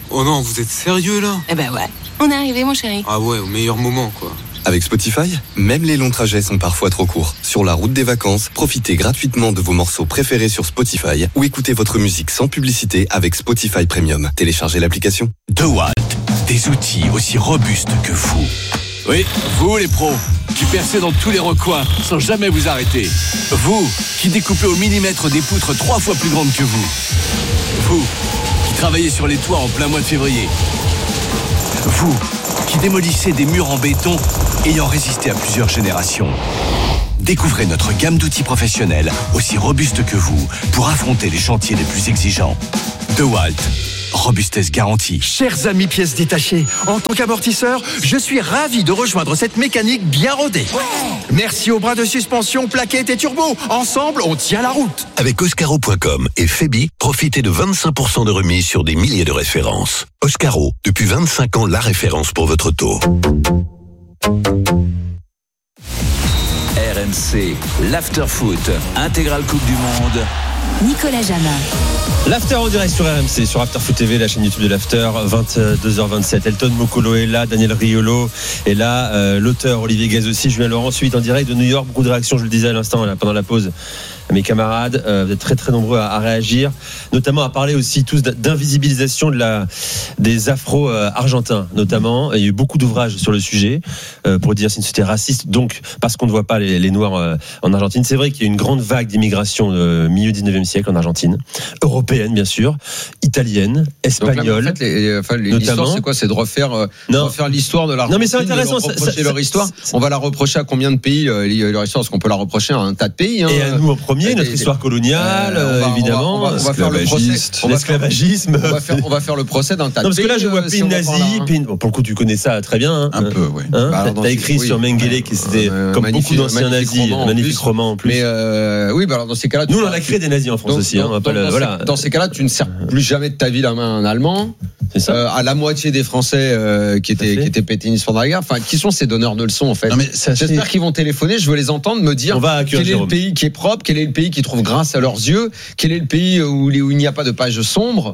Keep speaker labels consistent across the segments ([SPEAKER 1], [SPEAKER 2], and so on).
[SPEAKER 1] Oh non, vous êtes sérieux là ?
[SPEAKER 2] Eh ben ouais, on est arrivé mon chéri.
[SPEAKER 1] Ah ouais, au meilleur moment quoi.
[SPEAKER 3] Avec Spotify, même les longs trajets sont parfois trop courts. Sur la route des vacances, profitez gratuitement de vos morceaux préférés sur Spotify ou écoutez votre musique sans publicité avec Spotify Premium. Téléchargez l'application.
[SPEAKER 4] DeWalt, des outils aussi robustes que vous. Oui, vous les pros, qui percez dans tous les recoins sans jamais vous arrêter. Vous, qui découpez au millimètre des poutres 3 fois plus grandes que vous. Vous, qui travaillez sur les toits en plein mois de février. Vous, qui démolissez des murs en béton ayant résisté à plusieurs générations. Découvrez notre gamme d'outils professionnels aussi robustes que vous pour affronter les chantiers les plus exigeants. DeWalt, robustesse garantie.
[SPEAKER 5] Chers amis pièces détachées, en tant qu'amortisseur, je suis ravi de rejoindre cette mécanique bien rodée. Merci aux bras de suspension, plaquettes et turbo. Ensemble, on tient la route.
[SPEAKER 6] Avec Oscaro.com et Febi, profitez de 25% de remise sur des milliers de références. Oscaro, depuis 25 ans, la référence pour votre auto.
[SPEAKER 7] RMC, l'after-foot, intégrale Coupe du Monde.
[SPEAKER 8] Nicolas Jamin.
[SPEAKER 9] L'After en direct sur RMC, sur After Foot TV, la chaîne YouTube de l'After, 22h27. Elton Mokolo est là, Daniel Riolo est là, l'auteur Olivier Gaz aussi, Julien Laurent, suite en direct de New York. Beaucoup de réactions, je le disais à l'instant, là, pendant la pause. Mes camarades, vous êtes très très nombreux à réagir, notamment à parler aussi tous d'invisibilisation des Afro-Argentins, notamment. Il y a eu beaucoup d'ouvrages sur le sujet pour dire c'est une société raciste, donc parce qu'on ne voit pas les Noirs en Argentine. C'est vrai qu'il y a eu une grande vague d'immigration milieu 19e siècle en Argentine, européenne bien sûr, italienne, espagnole.
[SPEAKER 10] Donc là, en fait, l'histoire c'est quoi ? C'est de refaire l'histoire de l'Argentine.
[SPEAKER 9] Non mais c'est intéressant.
[SPEAKER 10] De reprocher leur histoire. On va la reprocher à combien de pays leur histoire ? Parce qu'on peut la reprocher à un tas de pays.
[SPEAKER 9] Et à nous en premier. Notre histoire coloniale, évidemment.
[SPEAKER 10] On va faire le procès.
[SPEAKER 9] L'esclavagisme.
[SPEAKER 10] On va faire le procès d'un tas de pays.
[SPEAKER 9] Non, parce que là, je vois pays nazis. Bon, pour le coup, tu connais ça très bien. Hein.
[SPEAKER 10] Un peu, oui.
[SPEAKER 9] T'as écrit sur Mengele, qui c'était comme beaucoup d'anciens nazis, un magnifique roman en plus.
[SPEAKER 10] Mais oui, alors dans ces cas-là.
[SPEAKER 9] Nous, on a créé des nazis en France aussi.
[SPEAKER 10] Dans ces cas-là, tu ne serres plus jamais de ta vie la main à un Allemand.
[SPEAKER 9] C'est ça.
[SPEAKER 10] À la moitié des Français qui étaient pétinistes pendant la guerre. Enfin, qui sont ces donneurs de leçons en fait ? J'espère qu'ils vont téléphoner. Je veux les entendre me dire quel est le pays qui est propre, quel est le pays qui trouve grâce à leurs yeux, quel est le pays où il n'y a pas de pages sombres,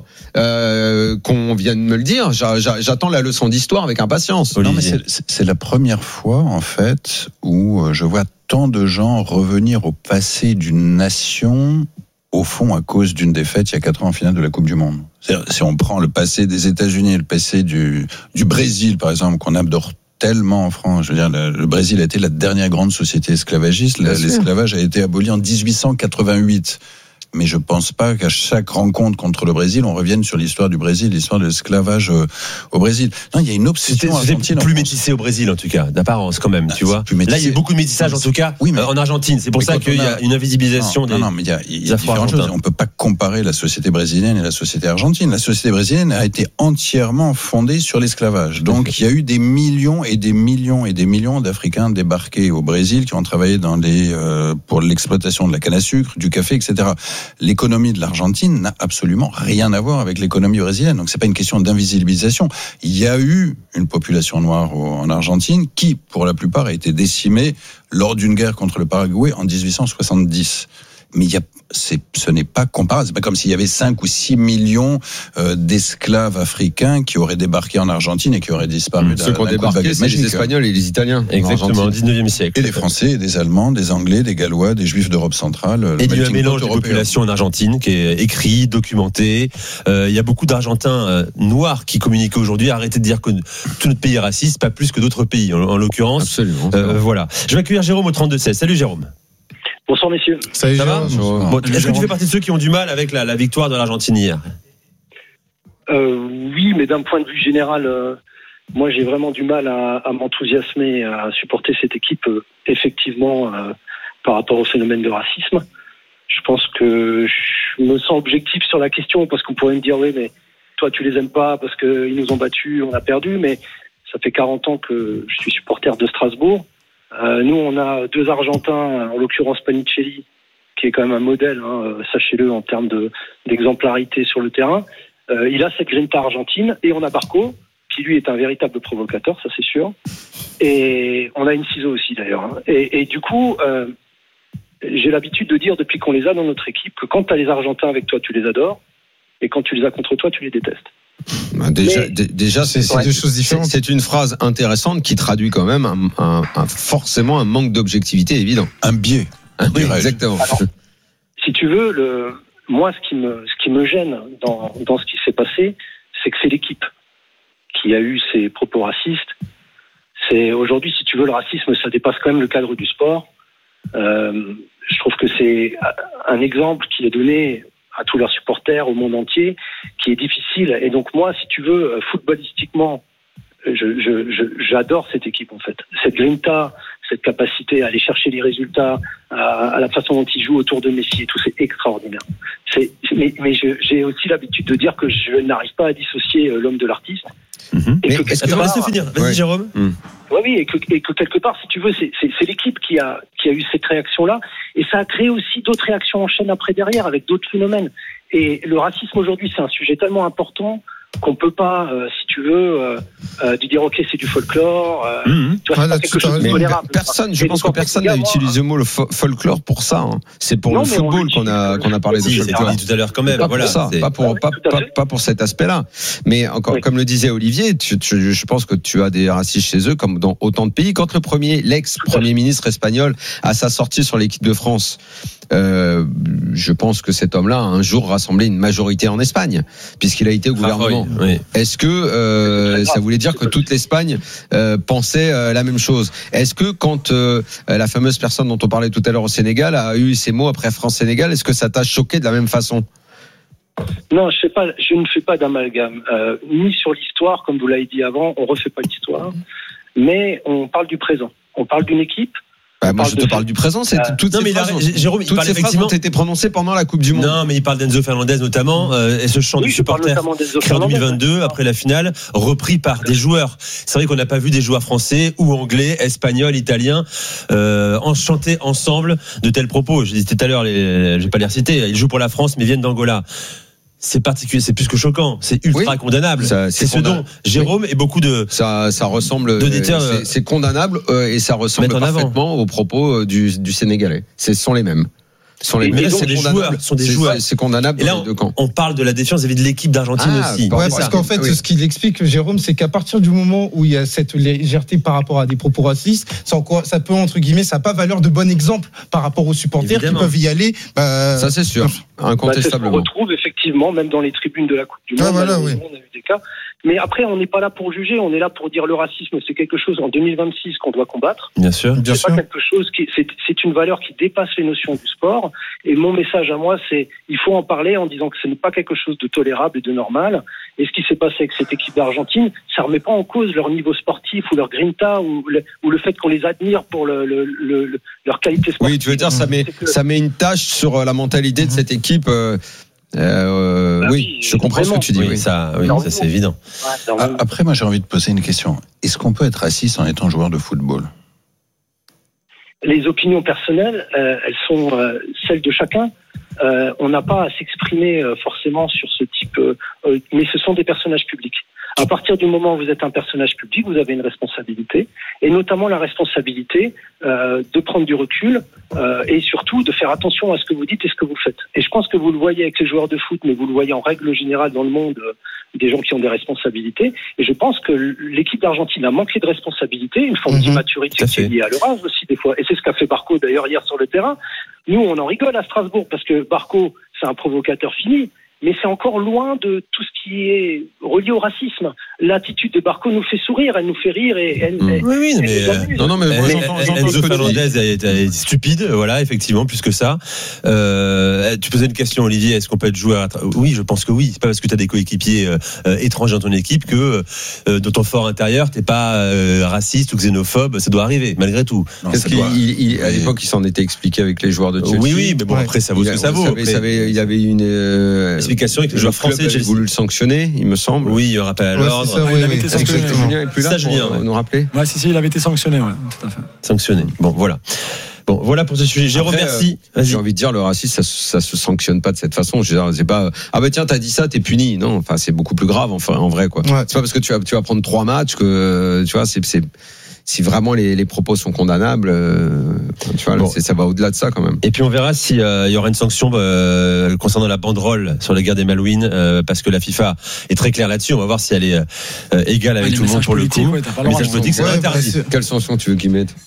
[SPEAKER 10] qu'on vient de me le dire. J'attends la leçon d'histoire avec impatience.
[SPEAKER 11] Non, mais c'est la première fois en fait où je vois tant de gens revenir au passé d'une nation, au fond à cause d'une défaite il y a 4 ans en finale de la Coupe du Monde. C'est-à-dire, si on prend le passé des États-Unis, le passé du Brésil par exemple, qu'on adore tellement en France. Je veux dire, le Brésil a été la dernière grande société esclavagiste. L'esclavage a été aboli en 1888. Mais je pense pas qu'à chaque rencontre contre le Brésil, on revienne sur l'histoire du Brésil, l'histoire de l'esclavage au Brésil. Non, il y a une obsession argentine.
[SPEAKER 9] C'est plus métissé au Brésil, en tout cas, d'apparence quand même, tu vois. Là, il y a beaucoup de métissage, en tout cas, en Argentine. C'est pour ça qu'il y a une invisibilisation des.
[SPEAKER 11] Non, mais il y a différentes choses. On peut pas comparer la société brésilienne et la société argentine. La société brésilienne a été entièrement fondée sur l'esclavage. Donc, il y a eu des millions et des millions et des millions d'Africains débarqués au Brésil qui ont travaillé pour l'exploitation de la canne à sucre, du café, etc. L'économie de l'Argentine n'a absolument rien à voir avec l'économie brésilienne. Donc c'est pas une question d'invisibilisation. Il y a eu une population noire en Argentine qui, pour la plupart, a été décimée lors d'une guerre contre le Paraguay en 1870. Mais ce n'est pas comparable. C'est pas comme s'il y avait 5 ou 6 millions d'esclaves africains qui auraient débarqué en Argentine et qui auraient disparu.
[SPEAKER 10] Ceux qui ont débarqué, c'est les Espagnols et les Italiens.
[SPEAKER 9] Exactement, au 19e siècle.
[SPEAKER 11] Et des Français, et des Allemands, des Anglais, des Gallois, des Juifs d'Europe centrale.
[SPEAKER 9] Et il y a un mélange de population en Argentine qui est écrit, documenté. Il y a beaucoup d'Argentins noirs qui communiquent aujourd'hui. Arrêtez de dire que tout notre pays est raciste, pas plus que d'autres pays, en l'occurrence.
[SPEAKER 10] Absolument.
[SPEAKER 9] Voilà. Je vais accueillir Jérôme au 32-16. Salut Jérôme.
[SPEAKER 12] Bonsoir messieurs.
[SPEAKER 9] Salut, ça va ? Bon, est-ce que tu fais partie de ceux qui ont du mal avec la victoire de l'Argentine hier ?
[SPEAKER 12] Oui, mais d'un point de vue général, moi j'ai vraiment du mal à m'enthousiasmer, à supporter cette équipe, effectivement, par rapport au phénomène de racisme. Je pense que je me sens objectif sur la question, parce qu'on pourrait me dire, oui, mais toi tu les aimes pas parce qu'ils nous ont battus, on a perdu, mais ça fait 40 ans que je suis supporter de Strasbourg. Nous, on a 2 Argentins, en l'occurrence Panicelli, qui est quand même un modèle, sachez-le, en termes d'exemplarité sur le terrain. Il a cette grinta argentine, et on a Barco, qui lui est un véritable provocateur, ça c'est sûr. Et on a Inciso aussi d'ailleurs. Et du coup, j'ai l'habitude de dire depuis qu'on les a dans notre équipe que quand tu as les Argentins avec toi, tu les adores, et quand tu les as contre toi, tu les détestes.
[SPEAKER 10] Déjà, c'est deux choses différentes. C'est une phrase intéressante qui traduit quand même forcément un manque d'objectivité évident.
[SPEAKER 11] Un biais.
[SPEAKER 10] Oui, exactement.
[SPEAKER 12] Alors, si tu veux, moi, ce qui me gêne dans ce qui s'est passé, c'est que c'est l'équipe qui a eu ces propos racistes. C'est aujourd'hui, si tu veux, le racisme, ça dépasse quand même le cadre du sport. Je trouve que c'est un exemple qui est donné à tous leurs supporters, au monde entier, qui est difficile. Et donc moi, si tu veux, footballistiquement, j'adore cette équipe en fait. Cette grinta, cette capacité à aller chercher les résultats, à la façon dont ils jouent autour de Messi et tout, c'est extraordinaire. Mais j'ai aussi l'habitude de dire que je n'arrive pas à dissocier l'homme de l'artiste.
[SPEAKER 9] Laisse-le finir. Vas-y, Jérôme.
[SPEAKER 12] Oui, et que quelque part, si tu veux, c'est l'équipe qui a eu cette réaction-là, et ça a créé aussi d'autres réactions en chaîne après derrière, avec d'autres phénomènes. Et le racisme aujourd'hui, c'est un sujet tellement important qu'on peut pas, si tu veux, dire ok, c'est du folklore. Tu vois, c'est quelque chose de tolérable.
[SPEAKER 10] Je pense que personne n'a utilisé le mot le folklore pour ça. Hein. C'est pour le football qu'on a parlé de folklore.
[SPEAKER 9] C'est dit tout à l'heure quand même.
[SPEAKER 10] Pas pour ça, pas pour cet aspect-là. Mais encore, comme le disait Olivier, je pense que tu as des racistes chez eux, comme dans autant de pays. Quand l'ex-premier ministre espagnol a sa sortie sur l'équipe de France, je pense que cet homme-là a un jour rassemblé une majorité en Espagne, puisqu'il a été au gouvernement.
[SPEAKER 9] Oui.
[SPEAKER 10] Est-ce que ça voulait dire que toute l'Espagne pensait la même chose? Est-ce que quand la fameuse personne dont on parlait tout à l'heure au Sénégal a eu ces mots après France-Sénégal, est-ce que ça t'a choqué de la même façon?
[SPEAKER 12] Non, je ne fais pas d'amalgame. Ni sur l'histoire, comme vous l'avez dit avant, on refait pas l'histoire, mais on parle du présent. On parle d'une équipe.
[SPEAKER 10] Moi, je te parle du présent. C'est toutes ces phrases ont été prononcées pendant la Coupe du Monde.
[SPEAKER 9] Non, mais il parle d'Enzo Fernandez notamment, et ce chant du supporter créé en 2022 après la finale, repris par des joueurs. C'est vrai qu'on n'a pas vu des joueurs français ou anglais, espagnols, italiens chanter ensemble de tels propos. Je disais tout à l'heure, je vais pas les reciter. Ils jouent pour la France, mais viennent d'Angola. C'est particulier, c'est plus que choquant, c'est ultra condamnable. C'est ce dont Jérôme et beaucoup de
[SPEAKER 10] ça ressemble d'auditeurs, c'est condamnable et ça ressemble parfaitement aux propos du Sénégalais. Ce sont les mêmes.
[SPEAKER 9] sont des joueurs.
[SPEAKER 10] C'est condamnable dans les deux camps.
[SPEAKER 9] On parle de la défiance vis-à-vis de l'équipe d'Argentine aussi.
[SPEAKER 8] Ouais, parce qu'en fait, ce qu'il explique, Jérôme, c'est qu'à partir du moment où il y a cette légèreté par rapport à des propos racistes, ça peut, entre guillemets, ça n'a pas valeur de bon exemple par rapport aux supporters qui peuvent y aller.
[SPEAKER 10] Ça, c'est sûr, incontestablement.
[SPEAKER 12] On retrouve effectivement, même dans les tribunes de la Coupe du Monde, on a eu des cas. Mais après, on n'est pas là pour juger, on est là pour dire le racisme, c'est quelque chose en 2026 qu'on doit combattre.
[SPEAKER 9] Bien sûr.
[SPEAKER 12] C'est pas quelque chose c'est une valeur qui dépasse les notions du sport. Et mon message à moi, c'est, il faut en parler en disant que ce n'est pas quelque chose de tolérable et de normal. Et ce qui s'est passé avec cette équipe d'Argentine, ça remet pas en cause leur niveau sportif ou leur grinta ou le fait qu'on les admire pour leur qualité sportive.
[SPEAKER 10] Oui, tu veux dire, ça met une tâche sur la mentalité de cette équipe. Oui, je comprends ce que tu dis.
[SPEAKER 9] Oui, ça c'est évident.
[SPEAKER 11] Après, moi, j'ai envie de poser une question. Est-ce qu'on peut être raciste en étant joueur de football ?
[SPEAKER 12] Les opinions personnelles, elles sont celles de chacun. On n'a pas à s'exprimer forcément sur ce type, mais ce sont des personnages publics. À partir du moment où vous êtes un personnage public, vous avez une responsabilité, et notamment la responsabilité de prendre du recul et surtout de faire attention à ce que vous dites et ce que vous faites. Et je pense que vous le voyez avec les joueurs de foot, mais vous le voyez en règle générale dans le monde, des gens qui ont des responsabilités. Et je pense que l'équipe d'Argentine a manqué de responsabilité, une forme d'immaturité qui est liée à leur âge aussi des fois. Et c'est ce qu'a fait Barco d'ailleurs hier sur le terrain. Nous, on en rigole à Strasbourg parce que Barco, c'est un provocateur fini. Mais c'est encore loin de tout ce qui est relié au racisme. L'attitude de Barco nous fait sourire, elle nous fait rire et elle.
[SPEAKER 9] Oui, mais Enzo Fernandez est stupide, voilà, effectivement, plus que ça. Tu posais une question, Olivier, est-ce qu'on peut être joueur ? Oui, je pense que oui. C'est pas parce que tu as des coéquipiers étrangers dans ton équipe que dans ton fort intérieur, t'es pas raciste ou xénophobe. Ça doit arriver, malgré tout.
[SPEAKER 10] Qu'est-ce à l'époque, il s'en était expliqué avec les joueurs de Chelsea.
[SPEAKER 9] Oui, mais bon, après, ça vaut ce que ça vaut.
[SPEAKER 10] Il y avait une explication avec les joueurs français. J'ai voulu le sanctionner, il me semble.
[SPEAKER 9] Oui, il y aura rappel à l'ordre.
[SPEAKER 8] Il avait été sanctionné.
[SPEAKER 10] Julien est plus là pour nous rappeler.
[SPEAKER 8] Ouais, si, il avait été sanctionné, tout à fait.
[SPEAKER 9] Sanctionné. Bon, voilà pour ce sujet. Jérôme, merci.
[SPEAKER 10] J'ai envie de dire, le racisme, ça se sanctionne pas de cette façon. Je veux dire, c'est pas, tiens, t'as dit ça, t'es puni. Non, enfin, c'est beaucoup plus grave, en vrai, quoi. Ouais. C'est pas parce que tu vas prendre 3 matchs que, tu vois, si vraiment les propos sont condamnables, tu vois, ça va au-delà de ça quand même.
[SPEAKER 9] Et puis on verra s'il y aura une sanction concernant la banderole sur les guerres des Malouines, parce que la FIFA est très claire là-dessus. On va voir si elle est égale avec tout le monde pour le coup. Le message politique, c'est interdit.
[SPEAKER 10] Quelle sanction tu veux qu'ils mettent?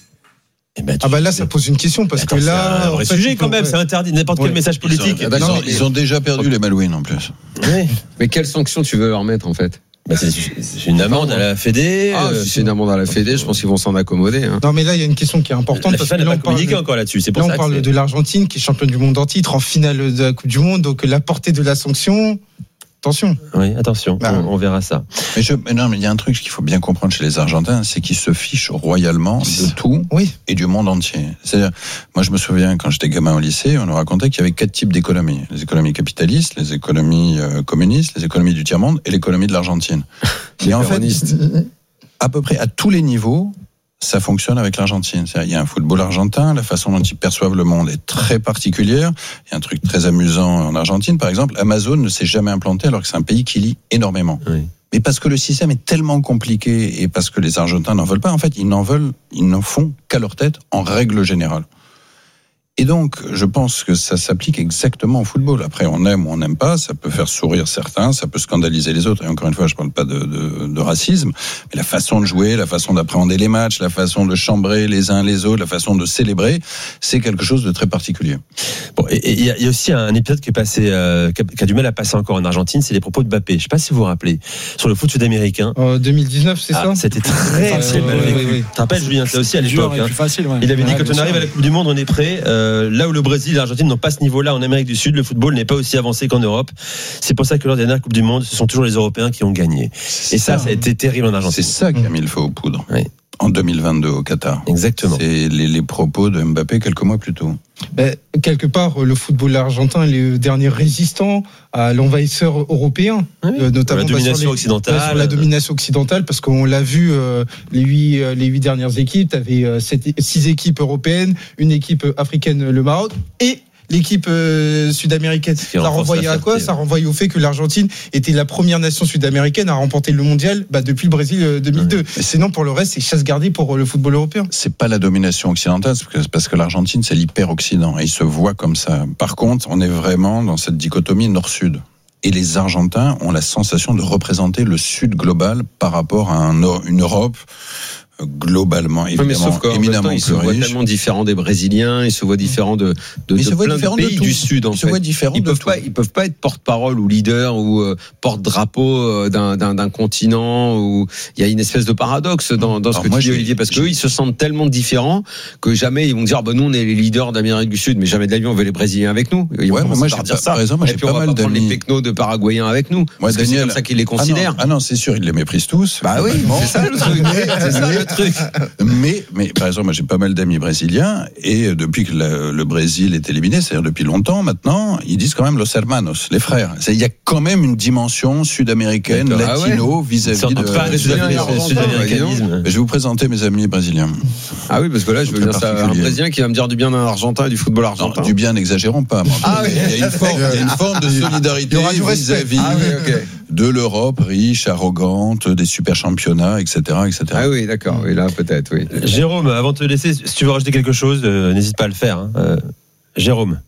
[SPEAKER 8] Là ça pose une question parce que là
[SPEAKER 9] c'est un vrai sujet quand même, c'est interdit n'importe quel message politique.
[SPEAKER 11] Ils ont déjà perdu les Malouines en plus.
[SPEAKER 10] Mais quelle sanction tu veux leur mettre en fait?
[SPEAKER 9] C'est une amende à la Fédé.
[SPEAKER 10] Si c'est une amende à la Fédé, je pense qu'ils vont s'en accommoder.
[SPEAKER 8] Non, mais là, il y a une question qui est importante.
[SPEAKER 9] La FIFA n'a pas communiqué encore là-dessus. C'est pour ça
[SPEAKER 8] on parle de l'Argentine qui est championne du monde en titre, en finale de la Coupe du Monde. Donc, la portée de la sanction. Attention.
[SPEAKER 9] Oui, attention. On verra ça.
[SPEAKER 11] Mais il y a un truc qu'il faut bien comprendre chez les Argentins, c'est qu'ils se fichent royalement de tout et du monde entier. C'est-à-dire, moi, je me souviens quand j'étais gamin au lycée, on nous racontait qu'il y avait 4 types d'économies. Les économies capitalistes, les économies communistes, les économies du tiers-monde et l'économie de l'Argentine. Et en fait, à peu près à tous les niveaux, ça fonctionne avec l'Argentine. Il y a un football argentin, la façon dont ils perçoivent le monde est très particulière. Il y a un truc très amusant en Argentine, par exemple, Amazon ne s'est jamais implanté alors que c'est un pays qui lit énormément. Oui. Mais parce que le système est tellement compliqué et parce que les Argentins n'en veulent pas, en fait, ils n'en font qu'à leur tête en règle générale. Et donc, je pense que ça s'applique exactement au football. Après, on aime ou on n'aime pas, ça peut faire sourire certains, ça peut scandaliser les autres. Et encore une fois, je parle pas de racisme, mais la façon de jouer, la façon d'appréhender les matchs, la façon de chambrer les uns les autres, la façon de célébrer, c'est quelque chose de très particulier.
[SPEAKER 9] Bon, et il y a aussi un épisode qui est passé, qui a du mal à passer encore en Argentine, c'est les propos de Mbappé. Je sais pas si vous vous rappelez, sur le foot sud-américain.
[SPEAKER 8] 2019, c'est ça?
[SPEAKER 9] C'était très mal vécu. Tu te rappelles, Julien, ça aussi à l'époque. Il avait dit quand on arrive à la Coupe du Monde, on est prêt. Là où le Brésil et l'Argentine n'ont pas ce niveau-là en Amérique du Sud, le football n'est pas aussi avancé qu'en Europe. C'est pour ça que lors des dernières Coupes du Monde, ce sont toujours les Européens qui ont gagné. Et ça a été terrible en Argentine.
[SPEAKER 11] C'est ça qui a mis le feu aux poudres. Oui. En 2022 au Qatar.
[SPEAKER 9] Exactement.
[SPEAKER 11] C'est les propos de Mbappé quelques mois plus tôt.
[SPEAKER 8] Quelque part, le football argentin est le dernier résistant à l'envahisseur européen, notamment
[SPEAKER 9] la domination occidentale.
[SPEAKER 8] Sur la domination occidentale, parce qu'on l'a vu, les 8 dernières équipes, tu avais 6 équipes européennes, une équipe africaine, le Maroc, et l'équipe sud-américaine. Ça renvoyait à quoi? Ça renvoyait au fait que l'Argentine était la première nation sud-américaine à remporter le mondial depuis le Brésil 2002. Sinon, pour le reste, c'est chasse gardée pour le football européen.
[SPEAKER 11] C'est pas la domination occidentale, parce que l'Argentine, c'est l'hyper-occident, et ils se voient comme ça. Par contre, on est vraiment dans cette dichotomie nord-sud. Et les Argentins ont la sensation de représenter le sud global par rapport à une Europe globalement, évidemment, éminemment
[SPEAKER 10] ils se voient tellement différents des Brésiliens, ils se voient différents de plein de pays du Sud. En fait, ils peuvent pas être porte-parole ou leader ou porte-drapeau d'un continent. Où il y a une espèce de paradoxe dans ce que tu dis, Olivier, parce qu'eux ils se sentent tellement différents que jamais ils vont dire nous on est les leaders d'Amérique du Sud, mais jamais de la vie on veut les Brésiliens avec nous. Ils vont
[SPEAKER 11] moi j'ai
[SPEAKER 10] dire ça.
[SPEAKER 11] Par exemple,
[SPEAKER 10] et puis on va pas prendre les pecnos de Paraguayens avec nous. Parce que c'est comme ça qu'ils les considèrent.
[SPEAKER 11] Ah non, c'est sûr, ils les méprisent tous.
[SPEAKER 10] Bah oui, c'est ça le truc. C'est ça le truc.
[SPEAKER 11] Mais par exemple, moi j'ai pas mal d'amis brésiliens et depuis que le Brésil est éliminé, c'est-à-dire depuis longtemps maintenant, ils disent quand même los hermanos, les frères. Il y a quand même une dimension sud-américaine, latino vis-à-vis de sud-américanisme. Je vais vous présenter mes amis brésiliens.
[SPEAKER 10] Ah oui, parce que là je veux dire ça, un Brésilien qui va me dire du bien d'un Argentin et du football argentin.
[SPEAKER 11] Non, du bien, n'exagérons pas. Il y a une forme de solidarité vis-à-vis de l'Europe riche, arrogante, des super championnats, etc., etc.
[SPEAKER 10] Ah oui, d'accord. Oui, là peut-être. Oui.
[SPEAKER 9] Jérôme, avant de te laisser, si tu veux rajouter quelque chose, n'hésite pas à le faire. Jérôme.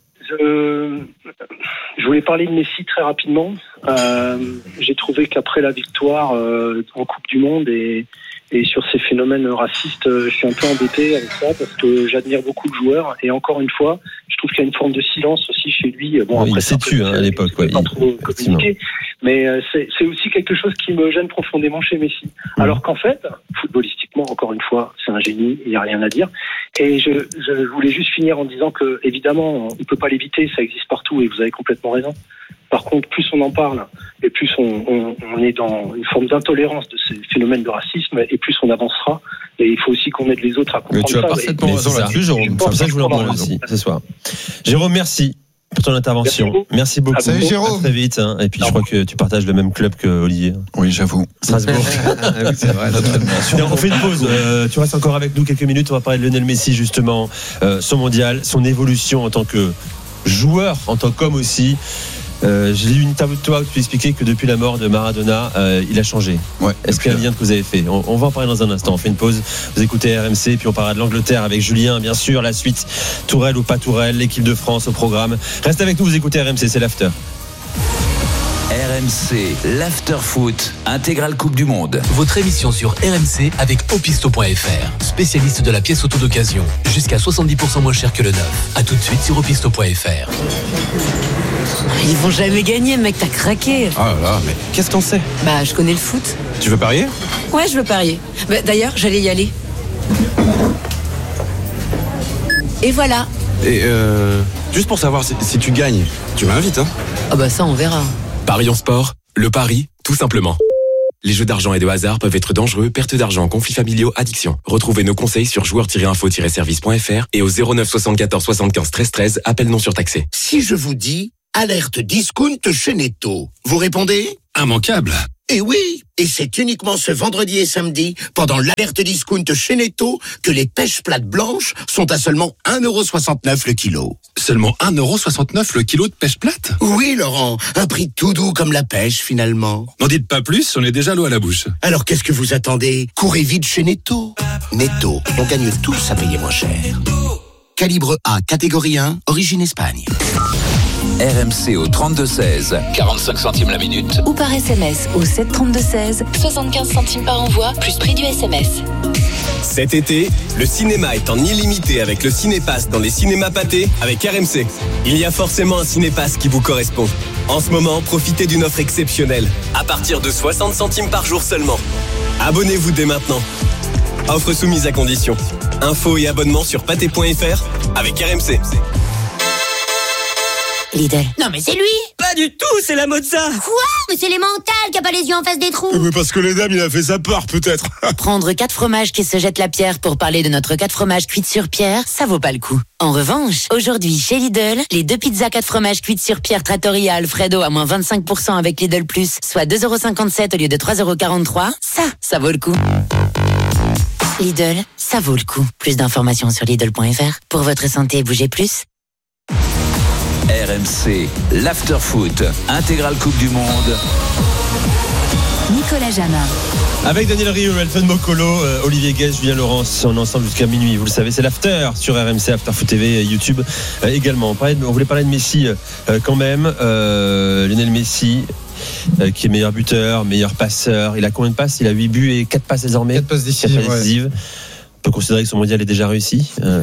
[SPEAKER 12] Je voulais parler de Messi très rapidement. J'ai trouvé qu'après la victoire en Coupe du Monde et sur ces phénomènes racistes, je suis un peu embêté avec ça parce que j'admire beaucoup le joueur et encore une fois, je trouve qu'il y a une forme de silence aussi chez lui. Bon,
[SPEAKER 9] il s'est tué à l'époque,
[SPEAKER 12] pas trop communiqué, mais c'est aussi quelque chose qui me gêne profondément chez Messi. Alors qu'en fait, footballistiquement, encore une fois, c'est un génie, il n'y a rien à dire. Et je voulais juste finir en disant que évidemment, on ne peut pas l'éviter, ça existe partout et vous avez complètement raison. Par contre, plus on en parle et plus on est dans une forme d'intolérance de ces phénomènes de racisme et plus on avancera. Et il faut aussi qu'on aide les autres à comprendre ça.
[SPEAKER 9] Mais tu as parfaitement raison là-dessus, Jérôme. C'est pour ça que je voulais en parler aussi ce soir. Jérôme, merci pour ton intervention. Merci beaucoup.
[SPEAKER 8] Salut Jérôme.
[SPEAKER 9] À très vite. Et puis je crois que tu partages le même club que Olivier.
[SPEAKER 11] Oui, j'avoue.
[SPEAKER 9] Strasbourg. C'est vrai. On fait une pause. Tu restes encore avec nous quelques minutes. On va parler de Lionel Messi justement, son mondial, son évolution en tant que joueur, en tant qu'homme aussi. J'ai lu une interview de toi où tu expliquais que depuis la mort de Maradona, il a changé.
[SPEAKER 11] Ouais,
[SPEAKER 9] est-ce qu'il y a un lien que vous avez fait? On va en parler dans un instant. On fait une pause. Vous écoutez RMC, puis on parlera de l'Angleterre avec Julien, bien sûr. La suite, Tourelle ou pas Tourelle, l'équipe de France au programme. Restez avec nous, vous écoutez RMC, c'est l'after.
[SPEAKER 7] RMC, l'after-foot, intégrale Coupe du Monde.
[SPEAKER 13] Votre émission sur RMC avec Opisto.fr, spécialiste de la pièce auto d'occasion. Jusqu'à 70% moins cher que le neuf. A tout de suite sur Opisto.fr.
[SPEAKER 14] Ils vont jamais gagner, mec, t'as craqué.
[SPEAKER 1] Ah là là, mais qu'est-ce que t'en sais?
[SPEAKER 14] Bah, je connais le foot.
[SPEAKER 1] Tu veux parier?
[SPEAKER 14] Ouais, je veux parier. Bah, d'ailleurs, j'allais y aller. Et voilà.
[SPEAKER 1] Et juste pour savoir si tu gagnes, tu m'invites, hein?
[SPEAKER 14] Ah bah ça, on verra.
[SPEAKER 15] Parions sport, le pari, tout simplement. Les jeux d'argent et de hasard peuvent être dangereux, perte d'argent, conflits familiaux, addiction. Retrouvez nos conseils sur joueurs-info-service.fr et au 09 74 75 13 13, appel non surtaxé.
[SPEAKER 16] Si je vous dis alerte discount chez Netto, vous répondez?
[SPEAKER 17] Immanquable.
[SPEAKER 16] Et oui, et c'est uniquement ce vendredi et samedi, pendant l'alerte discount chez Netto, que les pêches plates blanches sont à seulement 1,69€ le kilo.
[SPEAKER 17] Seulement 1,69€ le kilo de pêche plate?
[SPEAKER 16] Oui, Laurent, un prix tout doux comme la pêche, finalement.
[SPEAKER 17] N'en dites pas plus, on est déjà l'eau à la bouche.
[SPEAKER 16] Alors qu'est-ce que vous attendez? Courez vite chez Netto. Netto, on gagne tous à payer moins cher. Calibre A, catégorie 1, origine Espagne.
[SPEAKER 7] RMC au 32-16, 45 centimes la minute.
[SPEAKER 18] Ou par SMS au 732-16, 75 centimes par envoi, plus prix du SMS.
[SPEAKER 19] Cet été, le cinéma est en illimité avec le Cinépass dans les cinémas pâtés avec RMC. Il y a forcément un Cinépass qui vous correspond. En ce moment, profitez d'une offre exceptionnelle, à partir de 60 centimes par jour seulement. Abonnez-vous dès maintenant. Offre soumise à condition. Infos et abonnements sur pâté.fr avec RMC.
[SPEAKER 18] Lidl.
[SPEAKER 20] Non mais c'est lui.
[SPEAKER 21] Pas du tout, c'est la Mozza.
[SPEAKER 20] Quoi? Mais c'est l'émental qui a pas les yeux en face des trous.
[SPEAKER 17] Mais parce que les dames, il a fait sa part peut-être.
[SPEAKER 18] Prendre 4 fromages qui se jettent la pierre pour parler de notre 4 fromages cuites sur pierre, ça vaut pas le coup. En revanche, aujourd'hui chez Lidl, les 2 pizzas 4 fromages cuites sur pierre Trattoria Alfredo à moins 25% avec Lidl Plus, soit 2,57€ au lieu de 3,43€, ça vaut le coup. Lidl, ça vaut le coup. Plus d'informations sur Lidl.fr. Pour votre santé, bougez plus.
[SPEAKER 7] RMC, l'after-foot, intégrale Coupe du Monde.
[SPEAKER 18] Nicolas Jamin.
[SPEAKER 9] Avec Daniel Riolo, Elton Mokolo, Olivier Guez, Julien Laurence, on est ensemble jusqu'à minuit. Vous le savez, c'est l'after sur RMC, After Foot TV, YouTube également. On voulait parler de Messi quand même. Lionel Messi, qui est meilleur buteur, meilleur passeur. Il a combien de passes? Il a 8 buts et 4 passes désormais.
[SPEAKER 8] 4 passes décisives. Ouais.
[SPEAKER 9] On peut considérer que son mondial est déjà réussi.
[SPEAKER 8] On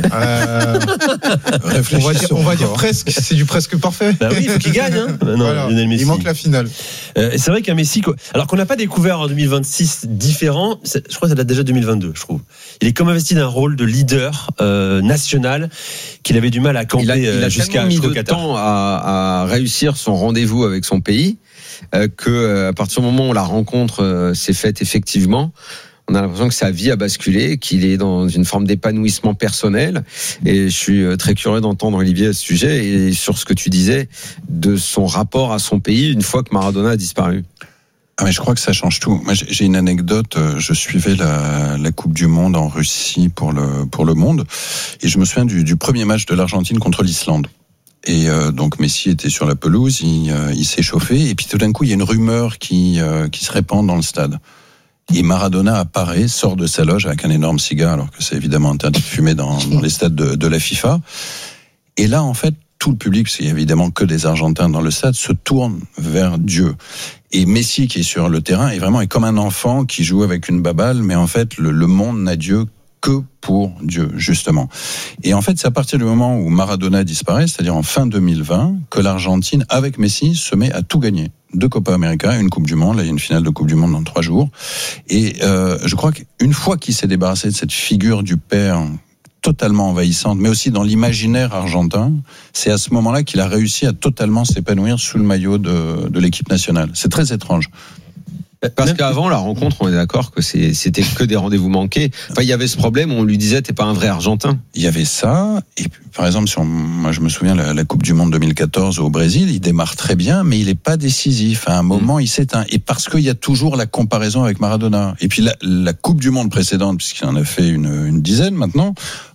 [SPEAKER 8] va dire presque. C'est du presque parfait.
[SPEAKER 9] Bah oui, il faut qu'il gagne. Hein. Non,
[SPEAKER 8] voilà.
[SPEAKER 9] Messi.
[SPEAKER 8] Il manque la finale.
[SPEAKER 9] Et c'est vrai qu'un Messi, alors qu'on n'a pas découvert en 2026 différent, je crois que ça date déjà 2022, je trouve. Il est comme investi d'un rôle de leader national qu'il avait du mal à camper
[SPEAKER 10] jusqu'à mis de temps à réussir son rendez-vous avec son pays que à partir du moment où la rencontre s'est faite effectivement, on a l'impression que sa vie a basculé, qu'il est dans une forme d'épanouissement personnel. Et je suis très curieux d'entendre Olivier à ce sujet et sur ce que tu disais de son rapport à son pays une fois que Maradona a disparu.
[SPEAKER 11] Ah mais je crois que ça change tout. Moi j'ai une anecdote. Je suivais la Coupe du Monde en Russie pour le Monde et je me souviens du premier match de l'Argentine contre l'Islande. Et donc Messi était sur la pelouse, il s'est chauffé et puis tout d'un coup il y a une rumeur qui se répand dans le stade. Et Maradona apparaît, sort de sa loge avec un énorme cigare, alors que c'est évidemment interdit de fumer dans les stades de la FIFA. Et là, en fait, tout le public, parce qu'il y a évidemment que des Argentins dans le stade, se tourne vers Dieu. Et Messi, qui est sur le terrain, est comme un enfant qui joue avec une baballe, mais en fait, le monde n'a Dieu que pour Dieu, justement. Et en fait, c'est à partir du moment où Maradona disparaît, c'est-à-dire en fin 2020, que l'Argentine, avec Messi, se met à tout gagner. 2 Copa América, une Coupe du Monde. Là, il y a une finale de Coupe du Monde dans 3 jours. Et je crois qu'une fois qu'il s'est débarrassé de cette figure du père totalement envahissante, mais aussi dans l'imaginaire argentin, c'est à ce moment-là qu'il a réussi à totalement s'épanouir sous le maillot de l'équipe nationale. C'est très étrange.
[SPEAKER 10] Parce qu'avant la rencontre, on est d'accord que c'était que des rendez-vous manqués. Enfin, il y avait ce problème, on lui disait t'es pas un vrai Argentin.
[SPEAKER 11] Il y avait ça, et puis, par exemple, moi je me souviens la Coupe du Monde 2014 au Brésil, il démarre très bien, mais il est pas décisif. À un moment, il s'éteint, et parce qu'il y a toujours la comparaison avec Maradona. Et puis la Coupe du Monde précédente, puisqu'il en a fait une dizaine maintenant,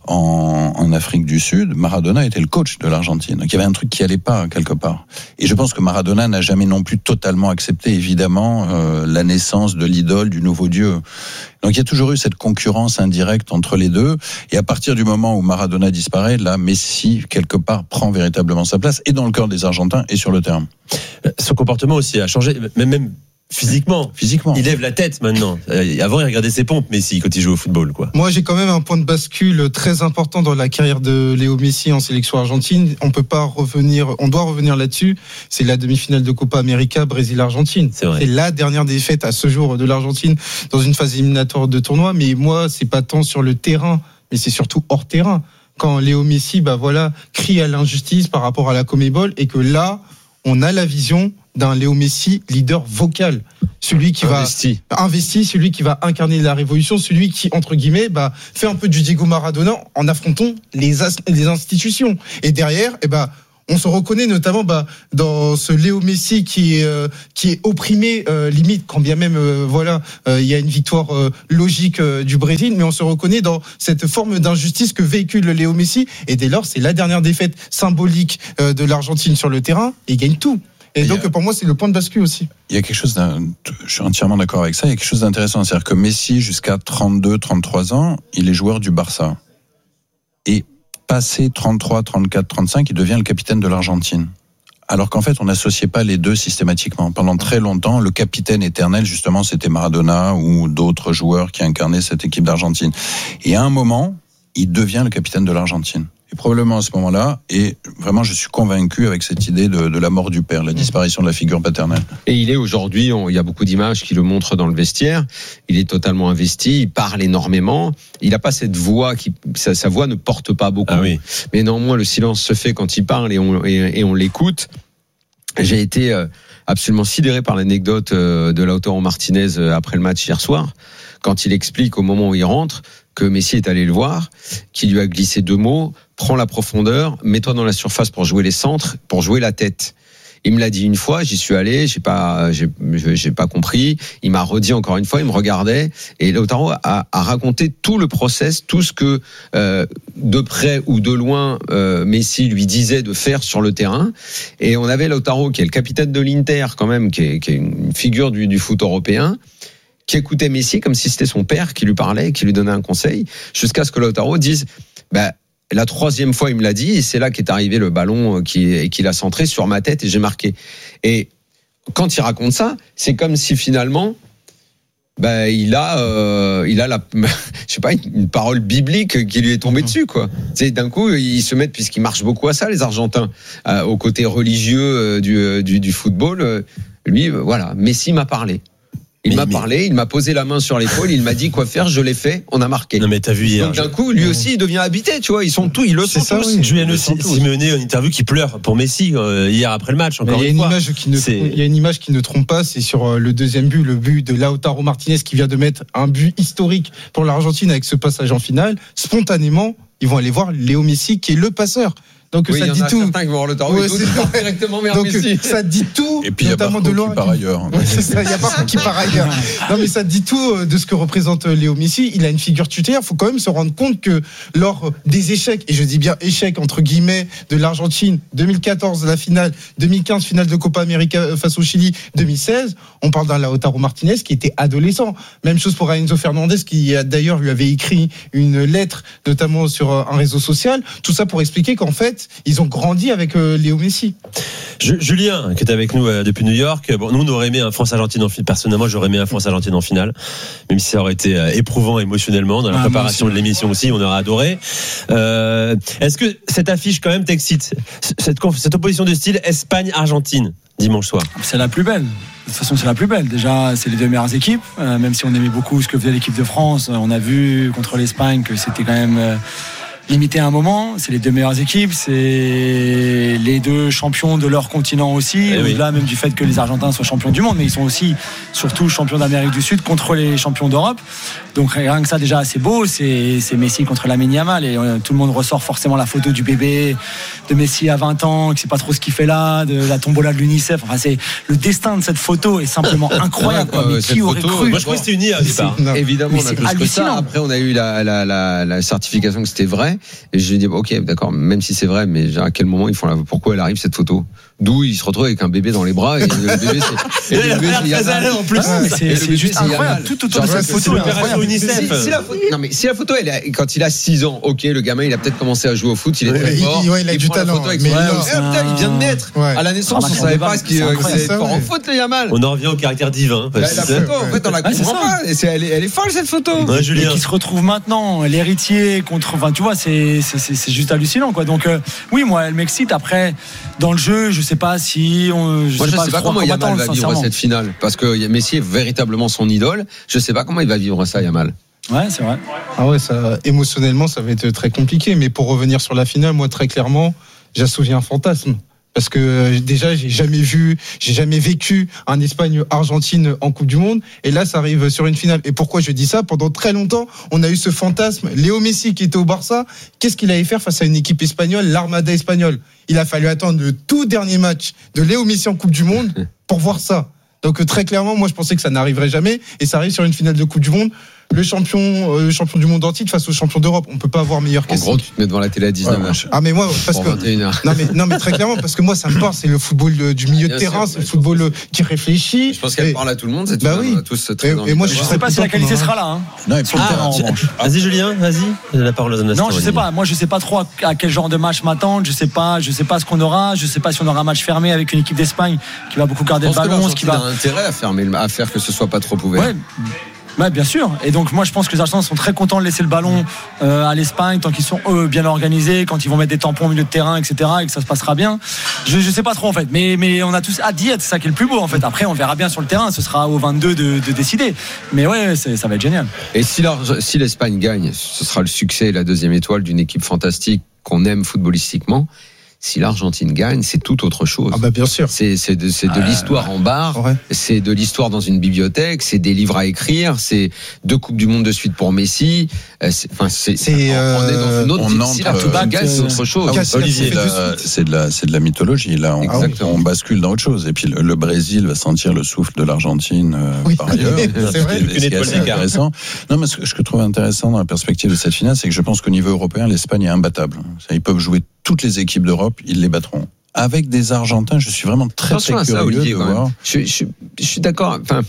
[SPEAKER 11] en Afrique du Sud, Maradona était le coach de l'Argentine. Donc il y avait un truc qui allait pas quelque part. Et je pense que Maradona n'a jamais non plus totalement accepté, évidemment, la naissance de l'idole, du nouveau dieu. Donc il y a toujours eu cette concurrence indirecte entre les deux. Et à partir du moment où Maradona disparaît, là, Messi, quelque part, prend véritablement sa place, et dans le cœur des Argentins, et sur le terrain.
[SPEAKER 9] Son comportement aussi a changé, même physiquement. Il lève la tête maintenant. Avant, il regardait ses pompes, Messi, quand il joue au football, quoi.
[SPEAKER 8] Moi, j'ai quand même un point de bascule très important dans la carrière de Léo Messi en sélection argentine. On doit revenir là-dessus. C'est la demi-finale de Copa América, Brésil-Argentine. C'est la dernière défaite à ce jour de l'Argentine dans une phase éliminatoire de tournoi. Mais moi, c'est pas tant sur le terrain, mais c'est surtout hors terrain. Quand Léo Messi, crie à l'injustice par rapport à la Conmebol, et que là, on a la vision d'un Léo Messi leader vocal, celui qui va investi, celui qui va incarner la révolution, celui qui, entre guillemets, fait un peu du Diego Maradona en affrontant les institutions. Et derrière, on se reconnaît notamment dans ce Léo Messi qui est opprimé limite, quand bien même il y a une victoire logique du Brésil, mais on se reconnaît dans cette forme d'injustice que véhicule le Léo Messi. Et dès lors, c'est la dernière défaite symbolique de l'Argentine sur le terrain, et il gagne tout. Et donc, pour moi, c'est le point de bascule aussi.
[SPEAKER 11] Il y a quelque chose je suis entièrement d'accord avec ça, il y a quelque chose d'intéressant. C'est-à-dire que Messi, jusqu'à 32, 33 ans, il est joueur du Barça. Et passé 33, 34, 35, il devient le capitaine de l'Argentine. Alors qu'en fait, on n'associait pas les deux systématiquement. Pendant très longtemps, le capitaine éternel, justement, c'était Maradona ou d'autres joueurs qui incarnaient cette équipe d'Argentine. Et à un moment, il devient le capitaine de l'Argentine. Et probablement à ce moment-là, et vraiment je suis convaincu avec cette idée de la mort du père, la disparition de la figure paternelle.
[SPEAKER 10] Et il est aujourd'hui, il y a beaucoup d'images qui le montrent dans le vestiaire, il est totalement investi, il parle énormément, il n'a pas cette voix, sa voix ne porte pas beaucoup. Ah oui. Mais néanmoins le silence se fait quand il parle et on l'écoute. J'ai été absolument sidéré par l'anecdote de Lautaro Martinez après le match hier soir, quand il explique au moment où il rentre que Messi est allé le voir, qu'il lui a glissé 2 mots: prends la profondeur, mets-toi dans la surface pour jouer les centres, pour jouer la tête. Il me l'a dit une fois, j'y suis allé, j'ai pas compris. Il m'a redit encore une fois, il me regardait, et Lautaro a raconté tout le process, tout ce que de près ou de loin Messi lui disait de faire sur le terrain. Et on avait Lautaro, qui est le capitaine de l'Inter quand même, qui est une figure du foot européen, qui écoutait Messi comme si c'était son père qui lui parlait, qui lui donnait un conseil, jusqu'à ce que Lautaro dise la 3e fois il me l'a dit, et c'est là qu'est arrivé le ballon qu'il a centré sur ma tête et j'ai marqué. Et quand il raconte ça, c'est comme si finalement il a une parole biblique qui lui est tombée dessus, quoi. C'est d'un coup ils se mettent, puisqu'ils marchent beaucoup à ça les Argentins, au côté religieux du football. Lui, Messi m'a parlé. Il m'a parlé, il m'a posé la main sur l'épaule, il m'a dit quoi faire, je l'ai fait, on a marqué.
[SPEAKER 9] Non mais t'as vu hier.
[SPEAKER 10] Donc d'un coup, lui aussi, il devient habité, tu vois, ils sont tous, ils le sont tous.
[SPEAKER 9] Giuliano Simeone, une interview qui pleure pour Messi hier après le match, encore une fois.
[SPEAKER 8] Il y a une image qui ne trompe pas, c'est sur le deuxième but, le but de Lautaro Martinez qui vient de mettre un but historique pour l'Argentine avec ce passage en finale. Spontanément, ils vont aller voir Léo Messi qui est le passeur. Donc ça dit tout.
[SPEAKER 10] Certains qui vont voir le tarot, directement vers Messi.
[SPEAKER 8] Ça dit tout.
[SPEAKER 11] Et puis notamment il y a Barco qui part ailleurs.
[SPEAKER 8] Il y a Barco qui part ailleurs. Non mais ça dit tout de ce que représente Léo Messi. Il a une figure tutélaire. Il faut quand même se rendre compte que lors des échecs, et je dis bien échecs entre guillemets, de l'Argentine, 2014 la finale, 2015 finale de Copa América face au Chili, 2016, on parle d'un Lautaro Martinez qui était adolescent. Même chose pour Enzo Fernandez qui d'ailleurs lui avait écrit une lettre, notamment sur un réseau social. Tout ça pour expliquer qu'en fait ils ont grandi avec Léo Messi.
[SPEAKER 9] Julien, qui est avec nous depuis New York. Nous, on aurait aimé un France-Argentine en finale. Personnellement, j'aurais aimé un France-Argentine en finale, même si ça aurait été éprouvant émotionnellement. Dans la préparation de l'émission aussi, on aurait adoré. Est-ce que cette affiche, quand même, t'excite ? Cette opposition de style Espagne-Argentine, dimanche soir.
[SPEAKER 2] C'est la plus belle. De toute façon, c'est la plus belle. Déjà, c'est les 2 meilleures équipes. Même si on aimait beaucoup ce que faisait l'équipe de France, on a vu contre l'Espagne que c'était quand même limité à un moment. C'est les deux meilleures équipes, c'est les deux champions de leur continent aussi, au-delà même du fait que les Argentins soient champions du monde, mais ils sont aussi surtout champions d'Amérique du Sud contre les champions d'Europe. Donc rien que ça déjà c'est beau, c'est Messi contre Lamine Yamal et tout le monde ressort forcément la photo du bébé de Messi à 20 ans, qui sait pas trop ce qu'il fait là, de la tombola de l'UNICEF. Enfin c'est le destin de cette photo est simplement incroyable. Mais qui aurait cru?
[SPEAKER 9] Moi je crois que c'était une IA.
[SPEAKER 10] Évidemment, on a tous cru ça. Après on a eu la certification que c'était vrai et j'ai dit ok d'accord, même si c'est vrai, mais à quel moment pourquoi elle arrive cette photo? D'où il se retrouve avec un bébé dans les bras et le bébé c'est
[SPEAKER 2] en plus. C'est juste incroyable. Tout autour de cette photo.
[SPEAKER 10] Non mais si la photo quand il a 6 ans, ok, le gamin il a peut-être commencé à jouer au foot, il est très fort.
[SPEAKER 8] Il a du talent.
[SPEAKER 10] Mais il vient de naître. À la naissance, on savait pas ce qu'il était fort en foot, le Yamal.
[SPEAKER 9] On en revient au caractère divin.
[SPEAKER 10] La photo, en fait, on la comprend pas. Elle est folle cette photo.
[SPEAKER 2] Et qui se retrouve maintenant, l'héritier contre. Enfin, tu vois, c'est juste hallucinant, quoi. Donc, oui, moi, elle m'excite. Après, dans le jeu, je sais pas si.
[SPEAKER 10] Je sais pas comment Yamal va vivre cette finale. Parce que Messi est véritablement son idole. Je sais pas comment il va vivre ça, Yamal.
[SPEAKER 2] Ouais, c'est vrai.
[SPEAKER 8] Ah ouais, ça, émotionnellement, ça va être très compliqué. Mais pour revenir sur la finale, moi, très clairement, j'assouvis un fantasme. Parce que déjà, j'ai jamais vécu un Espagne-Argentine en Coupe du Monde. Et là, ça arrive sur une finale. Et pourquoi je dis ça? Pendant très longtemps, on a eu ce fantasme. Léo Messi qui était au Barça, qu'est-ce qu'il allait faire face à une équipe espagnole, l'Armada espagnole? Il a fallu attendre le tout dernier match de Léo Messi en Coupe du Monde pour voir ça. Donc très clairement, moi je pensais que ça n'arriverait jamais. Et ça arrive sur une finale de Coupe du Monde. Le champion du monde entier face au champion d'Europe, on peut pas avoir meilleur que ça.
[SPEAKER 10] En gros, tu te mets devant la télé à 19h.
[SPEAKER 8] Ah mais moi parce que 21h. Non mais très clairement parce que moi ça me parle, c'est le football du milieu de terrain, c'est le football qui réfléchit.
[SPEAKER 10] Je pense qu'elle parle à tout le monde, cette
[SPEAKER 8] oui.
[SPEAKER 10] On a tous très envie.
[SPEAKER 2] Et moi je sais pas si la qualité sera là.
[SPEAKER 11] Non, et sur le terrain en revanche.
[SPEAKER 9] Vas-y Julien, vas-y. La parole aux
[SPEAKER 2] Non, je sais pas. Moi je sais pas trop à quel genre de match m'attendre. Je sais pas ce qu'on aura. Je sais pas si on aura un match fermé avec une équipe d'Espagne qui va beaucoup garder le ballon,
[SPEAKER 10] qui va intérêt à faire que ce soit pas trop ouvert.
[SPEAKER 2] Ouais, bien sûr. Et donc moi je pense que les Argentins sont très contents de laisser le ballon à l'Espagne tant qu'ils sont bien organisés, quand ils vont mettre des tampons au milieu de terrain, etc. et que ça se passera bien. Je sais pas trop en fait, mais on a tous hâte d'y être, c'est ça qui est le plus beau en fait. Après on verra bien sur le terrain, ce sera aux 22 de décider. Mais ouais, ça va être génial.
[SPEAKER 10] Et si l'Espagne gagne, ce sera le succès et la deuxième étoile d'une équipe fantastique qu'on aime footballistiquement. Si l'Argentine gagne, c'est tout autre chose.
[SPEAKER 8] Ah bah bien sûr.
[SPEAKER 10] C'est de l'histoire en bar, ouais. C'est de l'histoire dans une bibliothèque, c'est des livres à écrire, c'est 2 Coupes du Monde de suite pour Messi. On est dans une autre. Si l'Argentine gagne, c'est autre chose.
[SPEAKER 11] Olivier, c'est de la mythologie. Là, on bascule dans autre chose. Et puis le Brésil va sentir le souffle de l'Argentine par ailleurs.
[SPEAKER 8] C'est vrai.
[SPEAKER 11] C'est assez intéressant. Non, mais ce que je trouve intéressant dans la perspective de cette finale, c'est que je pense qu'au niveau européen, l'Espagne est imbattable. Ils peuvent jouer toutes les équipes d'Europe, ils les battront. Avec des Argentins, je suis vraiment très curieux Olivier, de voir.
[SPEAKER 10] Je suis d'accord. Enfin,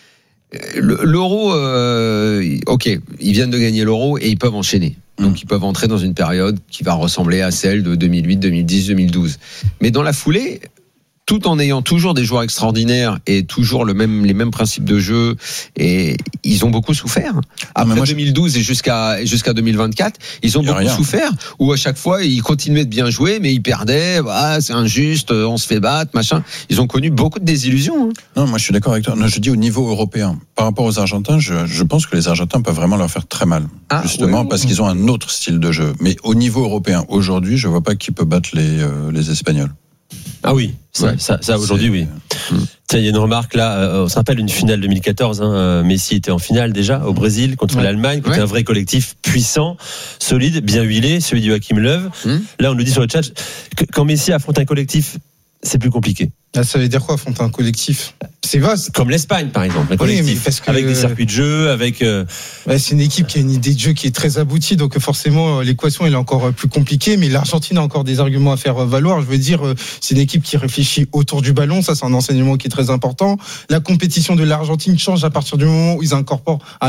[SPEAKER 10] l'Euro, ok, ils viennent de gagner l'Euro et ils peuvent enchaîner. Donc ils peuvent entrer dans une période qui va ressembler à celle de 2008, 2010, 2012. Mais dans la foulée, tout en ayant toujours des joueurs extraordinaires et toujours les mêmes principes de jeu, et ils ont beaucoup souffert. Après 2012 et jusqu'à 2024, ils ont beaucoup souffert, où à chaque fois ils continuaient de bien jouer, mais ils perdaient, c'est injuste, on se fait battre, machin. Ils ont connu beaucoup de désillusions.
[SPEAKER 11] Non, moi je suis d'accord avec toi. Non, je dis au niveau européen. Par rapport aux Argentins, je pense que les Argentins peuvent vraiment leur faire très mal. Justement, parce qu'ils ont un autre style de jeu. Mais au niveau européen, aujourd'hui, je vois pas qui peut battre les Espagnols.
[SPEAKER 9] Ah oui, ça aujourd'hui oui. Tiens, il y a une remarque là, on se rappelle une finale 2014, Messi était en finale déjà au Brésil contre l'Allemagne, contre un vrai collectif puissant, solide, bien huilé, celui du Joachim Löw. Là on nous dit sur le chat que quand Messi affronte un collectif, c'est plus compliqué.
[SPEAKER 8] Ça veut dire quoi, affronter un collectif? C'est vaste.
[SPEAKER 9] Comme l'Espagne, par exemple. Un collectif, avec des circuits de jeu, avec.
[SPEAKER 8] C'est une équipe qui a une idée de jeu qui est très aboutie, donc forcément l'équation elle est encore plus compliquée. Mais l'Argentine a encore des arguments à faire valoir. Je veux dire, c'est une équipe qui réfléchit autour du ballon. Ça, c'est un enseignement qui est très important. La compétition de l'Argentine change à partir du moment où ils incorporent un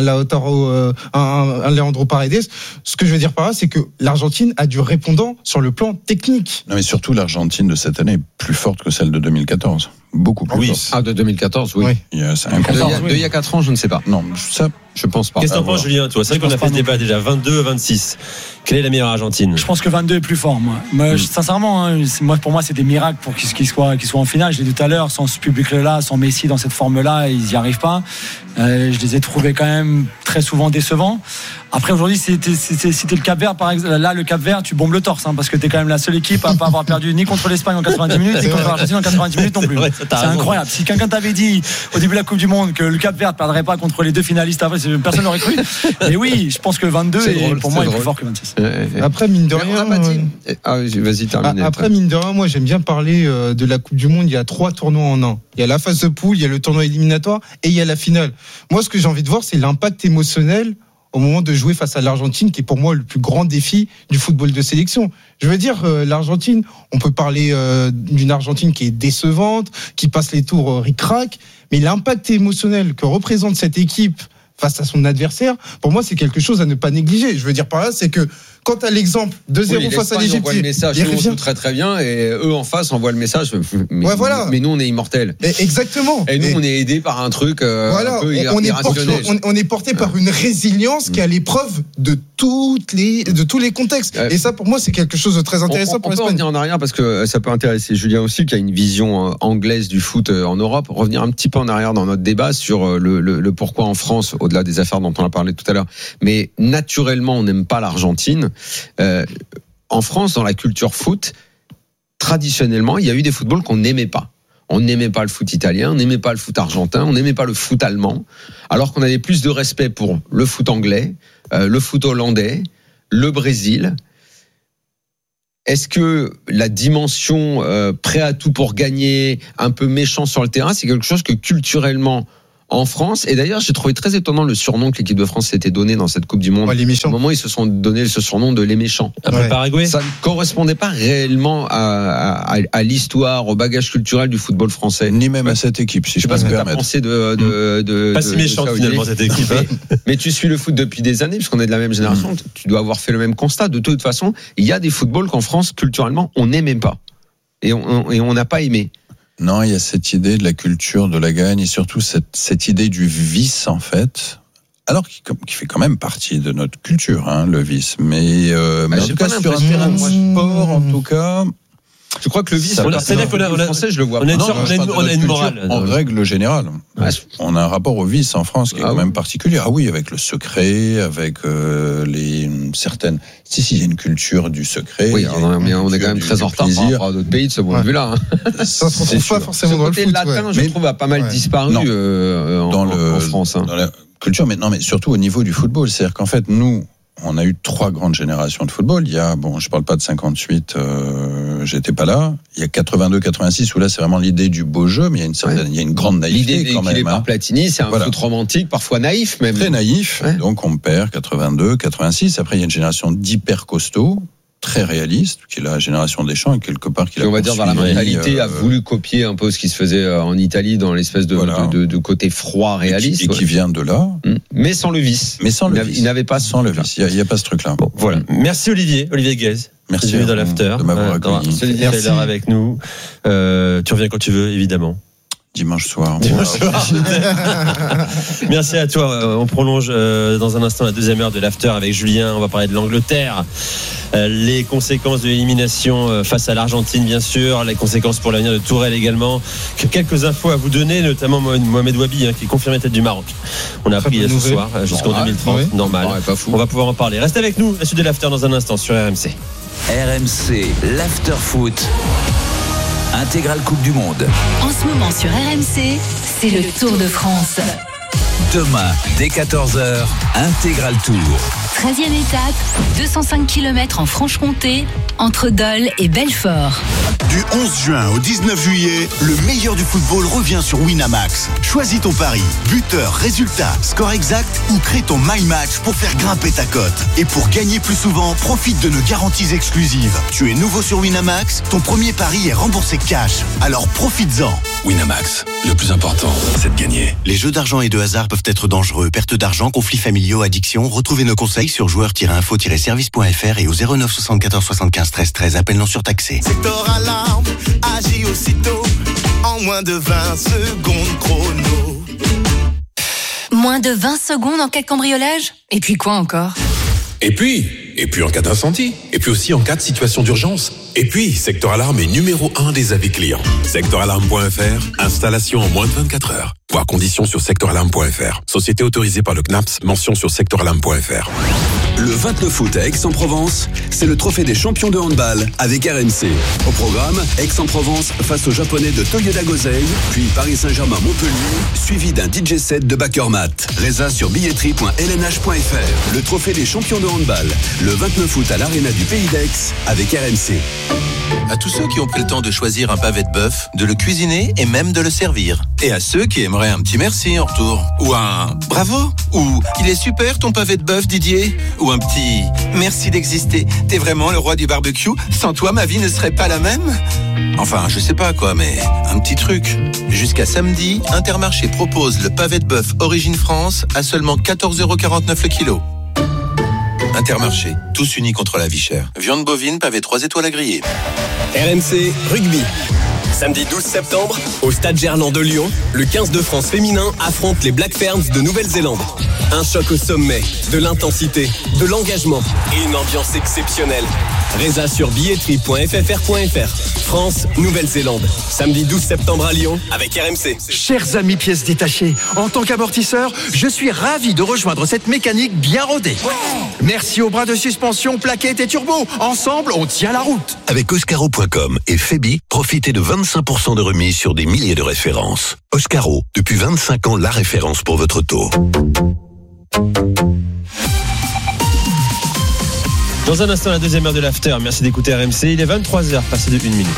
[SPEAKER 8] Leandro Paredes. Ce que je veux dire par là, c'est que l'Argentine a du répondant sur le plan technique.
[SPEAKER 11] Non, mais surtout l'Argentine de cette année est plus forte que celle de 2014. beaucoup plus.
[SPEAKER 10] Oui. De 2014, oui.
[SPEAKER 11] Il y a
[SPEAKER 10] 4 ans, je ne sais pas.
[SPEAKER 11] Non, ça, je pense pas.
[SPEAKER 9] Qu'est-ce que t'en penses, Julien, toi? C'est vrai qu'on a fait ce débat déjà, 22-26. Quelle est la meilleure Argentine?
[SPEAKER 2] Je pense que 22 est plus fort, moi. Sincèrement, pour moi, c'est des miracles pour qu'ils soient en finale. Je l'ai dit tout à l'heure, sans ce public-là, sans Messi dans cette forme-là, ils n'y arrivent pas. Je les ai trouvés quand même très souvent décevants. Après, aujourd'hui, si t'es le Cap-Vert, par exemple, là, le Cap-Vert, tu bombes le torse, parce que t'es quand même la seule équipe à pas avoir perdu ni contre l'Espagne en 90 minutes, ni contre l'Argentine en 90 minutes non plus. C'est incroyable. Si quelqu'un t'avait dit au début de la Coupe du Monde que le Cap-Vert ne perdrait pas contre les deux finalistes après, personne n'aurait cru. Mais oui, je pense que 22 pour moi est plus fort que 26.
[SPEAKER 8] Après, mine de rien.
[SPEAKER 10] Vas-y, termine.
[SPEAKER 8] Après, mine de rien, moi, j'aime bien parler de la Coupe du Monde. Il y a 3 tournois en un. Il y a la phase de poule, il y a le tournoi éliminatoire et il y a la finale. Moi, ce que j'ai envie de voir, c'est l'impact émotionnel au moment de jouer face à l'Argentine, qui est pour moi le plus grand défi du football de sélection. Je veux dire, l'Argentine, on peut parler d'une Argentine qui est décevante, qui passe les tours ric-rac, mais l'impact émotionnel que représente cette équipe face à son adversaire, pour moi, c'est quelque chose à ne pas négliger. Je veux dire par là, c'est que quand tu as l'exemple 2-0 face à l'Égypte,
[SPEAKER 10] le message, nous on joue très très bien et eux en face envoient le message. Mais nous on est immortels.
[SPEAKER 8] Exactement.
[SPEAKER 10] Et nous on est aidés par un truc un peu irrationnel.
[SPEAKER 8] On est porté par une résilience qui est à l'épreuve de tous les contextes. Et ça pour moi c'est quelque chose de très intéressant pour l'Espagne.
[SPEAKER 10] On peut revenir en arrière parce que ça peut intéresser Julien aussi qui a une vision anglaise du foot en Europe. Revenir un petit peu en arrière dans notre débat sur le pourquoi en France, au-delà des affaires dont on a parlé tout à l'heure. Mais naturellement on n'aime pas l'Argentine. En France, dans la culture foot, traditionnellement, il y a eu des footballs qu'on n'aimait pas. On n'aimait pas le foot italien, on n'aimait pas le foot argentin, on n'aimait pas le foot allemand, alors qu'on avait plus de respect pour le foot anglais, le foot hollandais, le Brésil. Est-ce que la dimension prêt à tout pour gagner, un peu méchant sur le terrain, c'est quelque chose que culturellement en France, et d'ailleurs j'ai trouvé très étonnant le surnom que l'équipe de France s'était donné dans cette Coupe du Monde.
[SPEAKER 8] Les méchants.
[SPEAKER 10] Au moment où ils se sont donné ce surnom de les méchants.
[SPEAKER 9] Après Paraguay.
[SPEAKER 10] Ça ne correspondait pas réellement à l'histoire, au bagage culturel du football français.
[SPEAKER 11] Ni même à cette équipe, si je peux me permettre.
[SPEAKER 10] Je sais pas ce que tu as pensé de
[SPEAKER 9] pas si méchante finalement cette équipe.
[SPEAKER 10] Mais tu suis le foot depuis des années, puisqu'on est de la même génération, tu dois avoir fait le même constat. De toute façon, il y a des footballs qu'en France, culturellement, on n'aimait pas. Et on n'a pas aimé.
[SPEAKER 11] Non, il y a cette idée de la culture de la gagne et surtout cette idée du vice en fait. Alors qui fait quand même partie de notre culture, le vice. Mais en tout cas sur un terrain de sport, en tout cas.
[SPEAKER 10] Je crois que le vice, français, je le vois.
[SPEAKER 9] On a une morale.
[SPEAKER 11] En règle générale, on a un rapport au vice en France qui est quand même particulier. Ah oui, avec le secret, avec certaines. Si, il y a une culture du secret.
[SPEAKER 10] Oui, mais on est quand même très en retard par rapport à d'autres pays de ce point de vue-là.
[SPEAKER 8] Ça se retrouve pas forcément dans le foot.
[SPEAKER 10] Le latin, je trouve, a pas mal disparu en France.
[SPEAKER 11] Dans la culture, mais surtout au niveau du football. C'est-à-dire qu'en fait, nous, on a eu 3 grandes générations de football. Il y a, je parle pas de 58, j'étais pas là. Il y a 82, 86 où là c'est vraiment l'idée du beau jeu, mais il y a une grande naïveté
[SPEAKER 10] l'idée
[SPEAKER 11] quand même.
[SPEAKER 10] L'idée par Platini, c'est un foot romantique, parfois naïf même.
[SPEAKER 11] Très naïf. Ouais. Donc on perd 82, 86. Après il y a une génération d'hyper costauds, très réaliste, qui est la génération Deschamps et quelque part qui
[SPEAKER 10] on va dire dans la mentalité a voulu copier un peu ce qui se faisait en Italie dans l'espèce de côté froid réaliste
[SPEAKER 11] et qui vient de là,
[SPEAKER 10] mais sans le vice. Il n'avait pas
[SPEAKER 11] sans le vice. Il y a pas ce truc là.
[SPEAKER 9] Bon, voilà. Merci Olivier Guez.
[SPEAKER 11] Merci
[SPEAKER 9] dans l'after
[SPEAKER 11] de m'avoir accueilli.
[SPEAKER 9] Merci avec nous. Tu reviens quand tu veux évidemment.
[SPEAKER 11] Dimanche soir.
[SPEAKER 9] Merci à toi. On prolonge dans un instant la deuxième heure de l'after avec Julien. On va parler de l'Angleterre. Les conséquences de l'élimination face à l'Argentine, bien sûr. Les conséquences pour l'avenir de Tourelle également. Quelques infos à vous donner, notamment Mohamed Wabi, qui est confirmé tête du Maroc. On a appris ce soir jusqu'en 2030. Normal. On va pouvoir en parler. Reste avec nous. La suite de l'after dans un instant sur RMC.
[SPEAKER 7] RMC, l'after foot. Intégrale Coupe du Monde.
[SPEAKER 3] En ce moment sur RMC, c'est le Tour de France.
[SPEAKER 7] Demain, dès 14h, Intégral Tour.
[SPEAKER 3] 13e étape, 205 km en Franche-Comté, entre Dole et Belfort.
[SPEAKER 22] Du 11 juin au 19 juillet, le meilleur du football revient sur Winamax. Choisis ton pari, buteur, résultat, score exact ou crée ton My Match pour faire grimper ta cote. Et pour gagner plus souvent, profite de nos garanties exclusives. Tu es nouveau sur Winamax, ton premier pari est remboursé cash. Alors profites-en.
[SPEAKER 23] Winamax, le plus important, c'est de gagner.
[SPEAKER 22] Les jeux d'argent et de hasard peuvent être dangereux. Perte d'argent, conflits familiaux, addiction. Retrouvez nos conseils sur joueurs-info-service.fr et au 09 74 75 13 13. Appel non surtaxé.
[SPEAKER 24] Secteur alarme, agis aussitôt.
[SPEAKER 4] en moins de 20 secondes chrono.
[SPEAKER 3] Moins de 20 secondes en cas de cambriolage ? Et puis quoi encore ?
[SPEAKER 23] Et puis en cas d'incendie. Et puis aussi en cas de situation d'urgence. Et puis, Secteur Alarme est numéro 1 des avis clients. Secteuralarme.fr, installation en moins de 24 heures. Voir conditions sur secteuralarme.fr. Société autorisée par le CNAPS, mention sur secteuralarme.fr.
[SPEAKER 5] Le 29 août à Aix-en-Provence, c'est le trophée des champions de handball avec RMC. Au programme, Aix-en-Provence face aux Japonais de Toyoda Gosei, puis Paris Saint-Germain-Montpellier, suivi d'un DJ set de Backermat. Résa sur billetterie.lnh.fr. Le trophée des champions de handball, le 29 août à l'Arena du Pays d'Aix avec RMC.
[SPEAKER 6] À tous ceux qui ont pris le temps de choisir un pavé de bœuf, de le cuisiner et même de le servir. Et à ceux qui aimeraient un petit merci en retour. Ou un bravo. Ou il est super ton pavé de bœuf, Didier. Ou un petit merci d'exister. T'es vraiment le roi du barbecue. Sans toi, ma vie ne serait pas la même. Enfin, je sais pas quoi, mais un petit truc. Jusqu'à samedi, Intermarché propose le pavé de bœuf Origine France à seulement 14,49€ le kilo. Intermarché, tous unis contre la vie chère. Viande bovine, pavé 3 étoiles à griller.
[SPEAKER 19] RMC Rugby. Samedi 12 septembre, au Stade Gerland de Lyon, le 15 de France féminin affronte les Black Ferns de Nouvelle-Zélande. Un choc au sommet, de l'intensité, de l'engagement et une ambiance exceptionnelle. Résa sur billetterie.ffr.fr. France, Nouvelle-Zélande. Samedi 12 septembre à Lyon avec RMC.
[SPEAKER 24] Chers amis pièces détachées, en tant qu'amortisseur, je suis ravi de rejoindre cette mécanique bien rodée. Merci aux bras de suspension, plaquettes et turbo. Ensemble, on tient la route.
[SPEAKER 25] Avec Oscaro.com et Febi, profitez de 25% de remise sur des milliers de références. Oscaro, depuis 25 ans, la référence pour votre auto.
[SPEAKER 9] Dans un instant, la deuxième heure de l'after. Merci d'écouter RMC. Il est 23h, passé de 1 minute.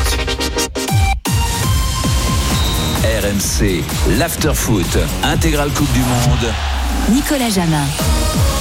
[SPEAKER 7] RMC, l'after foot, intégrale Coupe du Monde.
[SPEAKER 3] Nicolas Jamin.